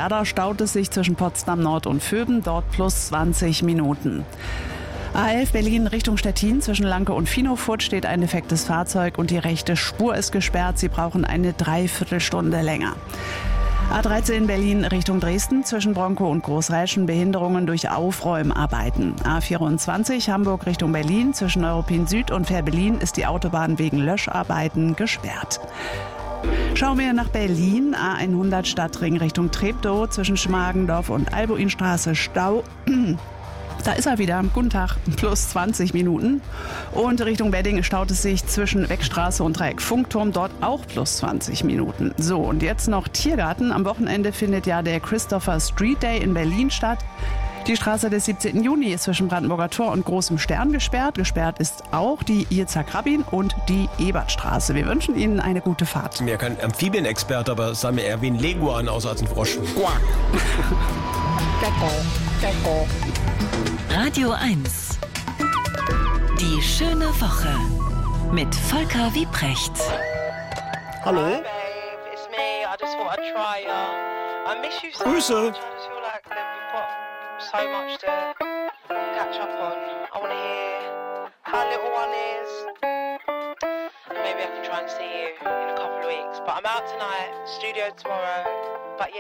Werder staut es sich zwischen Potsdam Nord und Vöben, dort plus 20 Minuten. A11 Berlin Richtung Stettin, zwischen Lanke und Finofurt steht ein defektes Fahrzeug und die rechte Spur ist gesperrt. Sie brauchen eine Dreiviertelstunde länger. A13 Berlin Richtung Dresden, zwischen Bronkow und Großräschen Behinderungen durch Aufräumarbeiten. A24 Hamburg Richtung Berlin, zwischen Neuruppin Süd und Fährberlin ist die Autobahn wegen Löscharbeiten gesperrt. Schauen wir nach Berlin, A100 Stadtring Richtung Treptow, zwischen Schmargendorf und Albuinstraße Stau. Da ist er wieder. Guten Tag, plus 20 Minuten. Und Richtung Wedding staut es sich zwischen Weckstraße und Dreieck Funkturm, dort auch plus 20 Minuten. So, und jetzt noch Tiergarten. Am Wochenende findet ja der Christopher Street Day in Berlin statt. Die Straße des 17. Juni ist zwischen Brandenburger Tor und Großem Stern gesperrt. Gesperrt ist auch die Yitzhak-Rabin und die Ebertstraße. Wir wünschen Ihnen eine gute Fahrt. Mir kein Amphibienexperte, aber es sah mir eher wie ein Leguan aus als ein Frosch. Radio 1. Die schöne Woche mit Volker Wiebrecht. Hallo? Hi, babe. It's me. I just thought I'd try you. I miss you so Grüße. much. I just feel like we've got so much to catch up on. I want to hear how little one is. Maybe I can try and see you in a couple of weeks. But I'm out tonight, studio tomorrow.